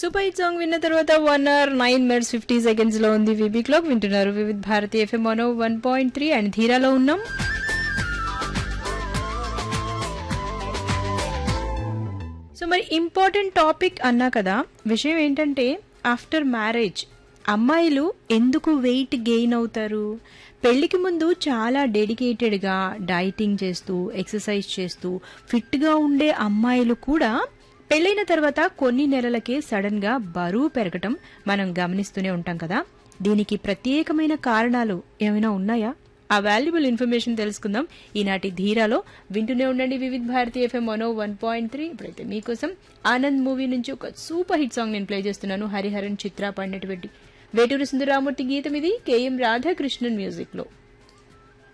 Super hit song విన్న తర్వాత 1 hour 9 minutes 50 seconds లో ఉంది విబీ క్లాక్. వింటున్నారు వివిధ్ భారతి ఎఫ్ఎం 101.3 అండ్ ధీరాలో ఉన్నాం. సో మరి ఇంపార్టెంట్ టాపిక్ అన్నా కదా, విషయం ఏంటంటే ఆఫ్టర్ మ్యారేజ్ అమ్మాయిలు ఎందుకు వెయిట్ గెయిన్ అవుతారు? పెళ్లికి ముందు చాలా డెడికేటెడ్గా డైటింగ్ చేస్తూ ఎక్సర్సైజ్ చేస్తూ ఫిట్గా ఉండే అమ్మాయిలు కూడా పెళ్ళైన తర్వాత కొన్ని నెలలకే సడన్ గా బరువు పెరగటం మనం గమనిస్తూనే ఉంటాం కదా. దీనికి ప్రత్యేకమైన కారణాలు ఏమైనా ఉన్నాయా? ఆ వాల్యుబుల్ ఇన్ఫర్మేషన్ తెలుసుకుందాం ఈనాటి ధీరాలో. వింటూనే ఉండండి వివిధ్ భారతి ఎఫ్ఎం 101.3. ఇప్పుడైతే మీకోసం ఆనంద్ మూవీ నుంచి ఒక సూపర్ హిట్ సాంగ్ నేను ప్లే చేస్తున్నాను. హరిహరన్ చిత్ర పాడినటువంటి వేటూరి సుందరరామూర్తి గీతం ఇది. కేఎం రాధాకృష్ణన్ మ్యూజిక్ లో.